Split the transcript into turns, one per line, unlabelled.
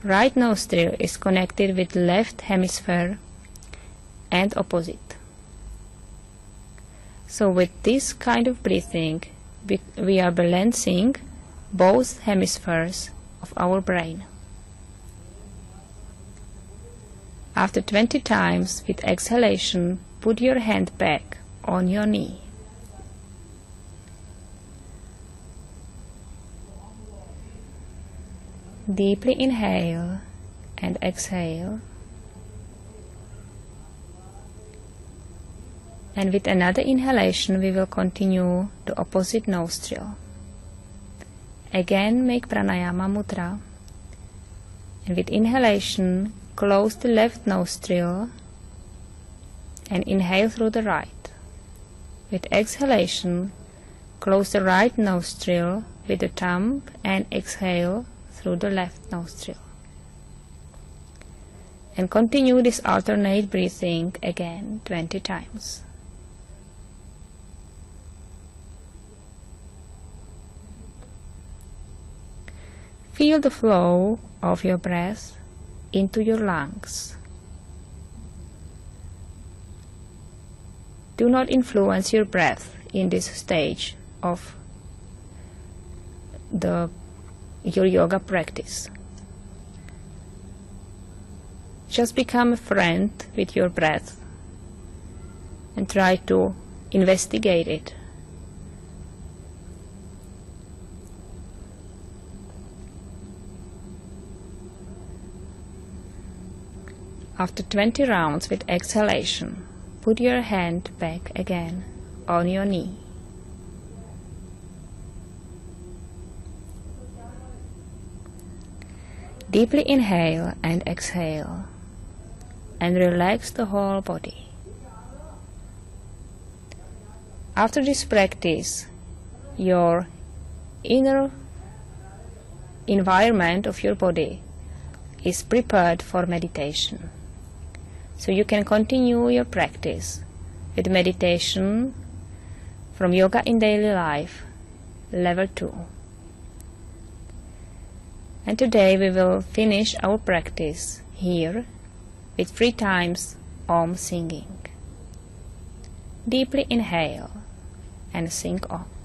Right nostril is connected with left hemisphere and opposite. So with this kind of breathing, we are balancing both hemispheres of our brain. After 20 times with exhalation, put your hand back on your knee. Deeply inhale and exhale. And with another inhalation, we will continue the opposite nostril. Again, make pranayama mudra. And with inhalation, close the left nostril and inhale through the right. With exhalation, close the right nostril with the thumb and exhale through the left nostril. And continue this alternate breathing again 20 times. Feel the flow of your breath into your lungs. Do not influence your breath in this stage of your yoga practice. Just become a friend with your breath and try to investigate it. After 20 rounds with exhalation, put your hand back again on your knee. Deeply inhale and exhale, and relax the whole body. After this practice, your inner environment of your body is prepared for meditation. So you can continue your practice with meditation from Yoga in Daily Life, Level 2. And today we will finish our practice here with 3 times Om singing. Deeply inhale and sing Om.